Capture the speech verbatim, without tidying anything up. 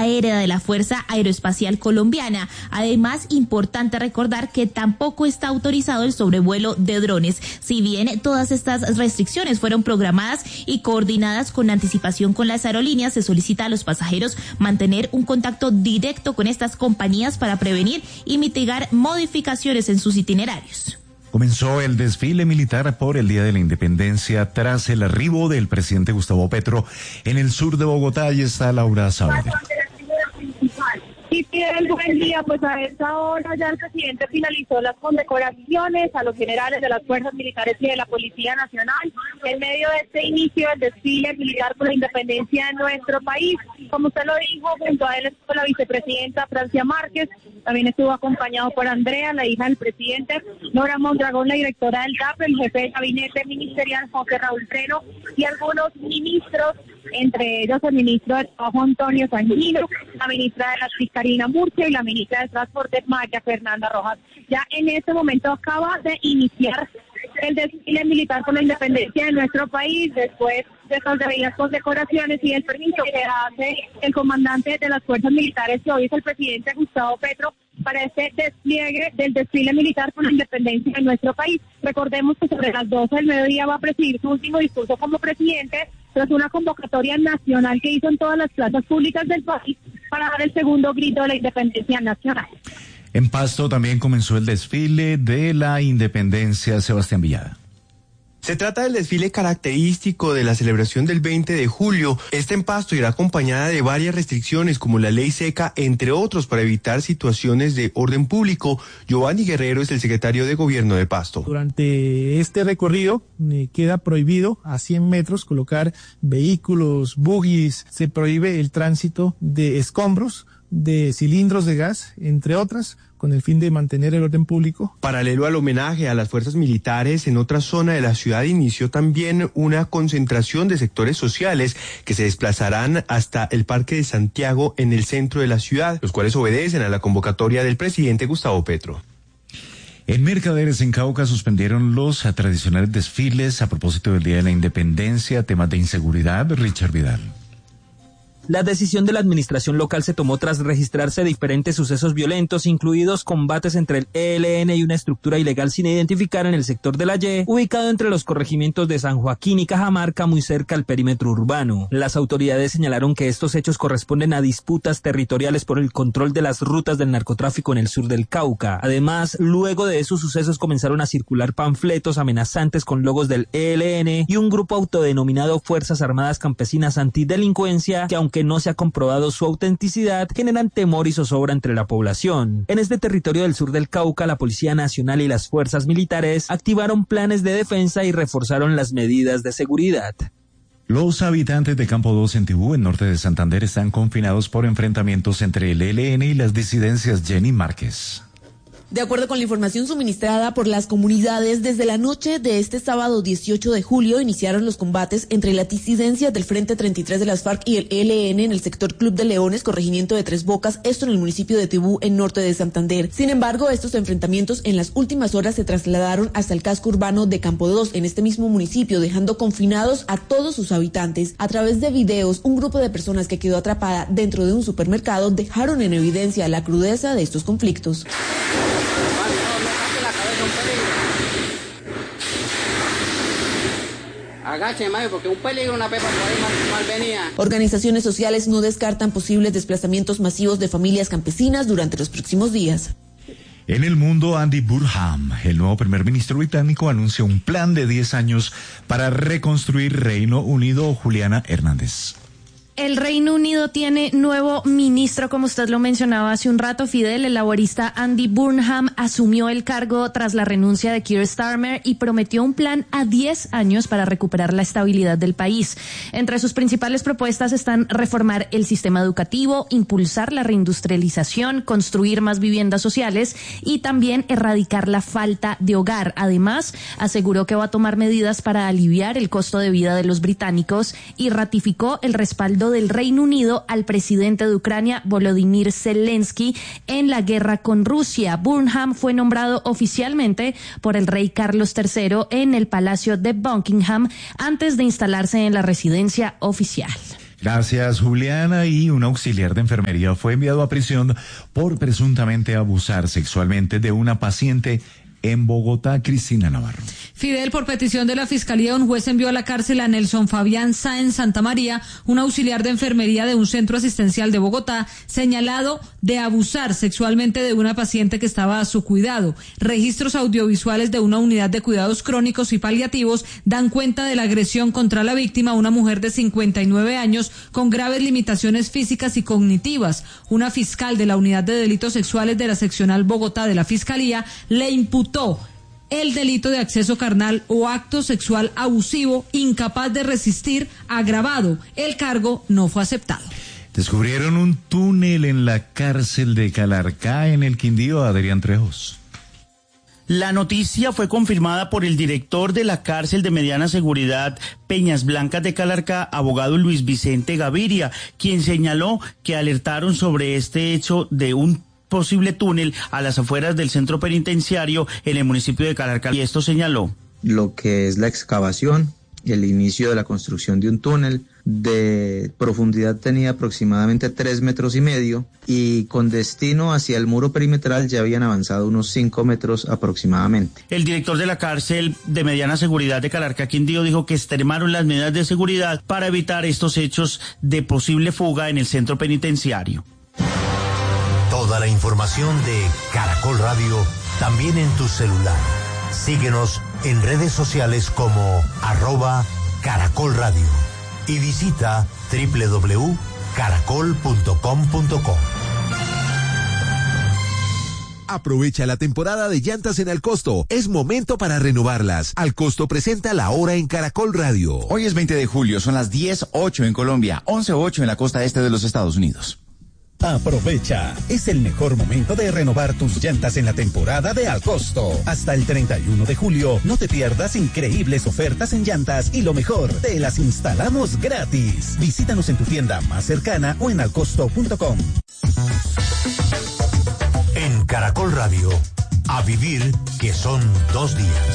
Aérea de la Fuerza Aeroespacial Colombiana. Además, importante recordar que tampoco está autorizado el sobrevuelo de drones. Si bien todas estas restricciones fueron programadas y coordinadas con anticipación con las aerolíneas, se solicita a los pasajeros mantener un contacto directo con estas compañías para prevenir y mitigar modificaciones en sus itinerarios. Comenzó el desfile militar por el Día de la Independencia tras el arribo del presidente Gustavo Petro en el sur de Bogotá. Ahí está Laura Saavedra. Y Fidel, buen día. Pues a esta hora ya el presidente finalizó las condecoraciones a los generales de las fuerzas militares y de la Policía Nacional en medio de este inicio del desfile militar por la independencia de nuestro país. Como usted lo dijo, junto a él estuvo la vicepresidenta Francia Márquez, también estuvo acompañado por Andrea, la hija del presidente, Nora Mondragón, la directora del D A P, el jefe de gabinete ministerial José Raúl Treno y algunos ministros, entre ellos el ministro de Trabajo Antonio Sanguino, la ministra de la Karina Murcia y la ministra de Transporte Maya Fernanda Rojas. Ya en este momento acaba de iniciar el desfile militar por la independencia de nuestro país, después de estas debidas condecoraciones y el permiso que hace el comandante de las fuerzas militares, que hoy es el presidente Gustavo Petro, para este despliegue del desfile militar por la independencia de nuestro país. Recordemos que sobre las doce del mediodía va a presidir su último discurso como presidente, tras una convocatoria nacional que hizo en todas las plazas públicas del país para dar el segundo grito de la independencia nacional. En Pasto también comenzó el desfile de la independencia. Sebastián Villada. Se trata del desfile característico de la celebración del veinte de julio. Esta en Pasto irá acompañada de varias restricciones como la ley seca, entre otros, para evitar situaciones de orden público. Giovanni Guerrero es el secretario de Gobierno de Pasto. Durante este recorrido eh, queda prohibido a cien metros colocar vehículos, buggies, se prohíbe el tránsito de escombros, de cilindros de gas, entre otras, con el fin de mantener el orden público. Paralelo al homenaje a las fuerzas militares, en otra zona de la ciudad inició también una concentración de sectores sociales que se desplazarán hasta el Parque de Santiago en el centro de la ciudad, los cuales obedecen a la convocatoria del presidente Gustavo Petro. En Mercaderes, en Cauca, suspendieron los tradicionales desfiles a propósito del Día de la Independencia, temas de inseguridad. Richard Vidal. La decisión de la administración local se tomó tras registrarse diferentes sucesos violentos, incluidos combates entre el E L N y una estructura ilegal sin identificar en el sector de la Y, ubicado entre los corregimientos de San Joaquín y Cajamarca, muy cerca al perímetro urbano. Las autoridades señalaron que estos hechos corresponden a disputas territoriales por el control de las rutas del narcotráfico en el sur del Cauca. Además, luego de esos sucesos comenzaron a circular panfletos amenazantes con logos del E L N y un grupo autodenominado Fuerzas Armadas Campesinas Antidelincuencia, que aunque que no se ha comprobado su autenticidad, generan temor y zozobra entre la población. En este territorio del sur del Cauca, la Policía Nacional y las fuerzas militares activaron planes de defensa y reforzaron las medidas de seguridad. Los habitantes de Campo dos en Tibú, en norte de Santander, están confinados por enfrentamientos entre el E L N y las disidencias. Jenny Márquez. De acuerdo con la información suministrada por las comunidades, desde la noche de este sábado dieciocho de julio iniciaron los combates entre las disidencias del Frente treinta y tres de las FARC y el E L N en el sector Club de Leones, corregimiento de Tres Bocas, esto en el municipio de Tibú, en norte de Santander. Sin embargo, estos enfrentamientos en las últimas horas se trasladaron hasta el casco urbano de Campo dos, en este mismo municipio, dejando confinados a todos sus habitantes. A través de videos, un grupo de personas que quedó atrapada dentro de un supermercado dejaron en evidencia la crudeza de estos conflictos. Agache, Mario, porque un peligro, una pepa por ahí mal, mal venía. Organizaciones sociales no descartan posibles desplazamientos masivos de familias campesinas durante los próximos días. En el mundo, Andy Burnham, el nuevo primer ministro británico, anuncia un plan de diez años para reconstruir Reino Unido. Juliana Hernández. El Reino Unido tiene nuevo ministro, como usted lo mencionaba hace un rato, Fidel. El laborista Andy Burnham asumió el cargo tras la renuncia de Keir Starmer y prometió un plan a diez años para recuperar la estabilidad del país. Entre sus principales propuestas están reformar el sistema educativo, impulsar la reindustrialización, construir más viviendas sociales y también erradicar la falta de hogar. Además, aseguró que va a tomar medidas para aliviar el costo de vida de los británicos y ratificó el respaldo del Reino Unido al presidente de Ucrania, Volodymyr Zelensky, en la guerra con Rusia. Burnham fue nombrado oficialmente por el rey Carlos tercero en el Palacio de Buckingham antes de instalarse en la residencia oficial. Gracias, Juliana. Y un auxiliar de enfermería fue enviado a prisión por presuntamente abusar sexualmente de una paciente en Bogotá. Cristina Navarro. Fidel, por petición de la Fiscalía, un juez envió a la cárcel a Nelson Fabián Sáenz Santamaría, un auxiliar de enfermería de un centro asistencial de Bogotá, señalado de abusar sexualmente de una paciente que estaba a su cuidado. Registros audiovisuales de una unidad de cuidados crónicos y paliativos dan cuenta de la agresión contra la víctima, una mujer de cincuenta y nueve años con graves limitaciones físicas y cognitivas. Una fiscal de la Unidad de Delitos Sexuales de la Seccional Bogotá de la Fiscalía le imputó el delito de acceso carnal o acto sexual abusivo, incapaz de resistir, agravado. El cargo no fue aceptado. Descubrieron un túnel en la cárcel de Calarcá, en el Quindío. Adrián Trejos. La noticia fue confirmada por el director de la cárcel de mediana seguridad Peñas Blancas de Calarcá, abogado Luis Vicente Gaviria, quien señaló que alertaron sobre este hecho de un posible túnel a las afueras del centro penitenciario en el municipio de Calarcá, y esto señaló. Lo que es la excavación, el inicio de la construcción de un túnel de profundidad tenía aproximadamente tres metros y medio y con destino hacia el muro perimetral ya habían avanzado unos cinco metros aproximadamente. El director de la cárcel de mediana seguridad de Calarcá, Quindío, dijo que extremaron las medidas de seguridad para evitar estos hechos de posible fuga en el centro penitenciario. Toda la información de Caracol Radio también en tu celular. Síguenos en redes sociales como arroba Caracol Radio y visita doble u doble u doble u punto caracol punto com punto co. Aprovecha la temporada de llantas en Alcosto. Es momento para renovarlas. Alcosto presenta La Hora en Caracol Radio. Hoy es veinte de julio, son las diez ocho en Colombia, once ocho en la costa este de los Estados Unidos. Aprovecha, es el mejor momento de renovar tus llantas en la temporada de Alcosto. Hasta el treinta y uno de julio, no te pierdas increíbles ofertas en llantas y lo mejor, te las instalamos gratis. Visítanos en tu tienda más cercana o en alcosto punto com. En Caracol Radio, a vivir que son dos días.